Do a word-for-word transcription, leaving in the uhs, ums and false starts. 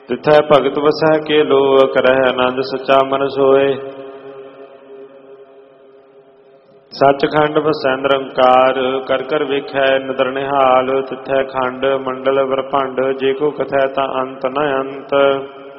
ਤਿਥੈ ਭਗਤ ਵਸੈ ਕੇ ਲੋ ਕਰਹਿ ਆਨੰਦ ਸਚਾ ਮਨ ਸੋਏ। ਸੱਚਖੰਡ ਵਸੈ ਨਿਰੰਕਾਰ ਕਰ ਕਰ ਵੇਖੈ ਨਦਰ ਨਿਹਾਲ। ਤਿਥੈ ਖੰਡ ਮੰਡਲ ਬ੍ਰਹਮੰਡ ਜੇ ਕੋ ਕਥੈ ਤਾਂ ਅੰਤ ਨ ਅੰਤ।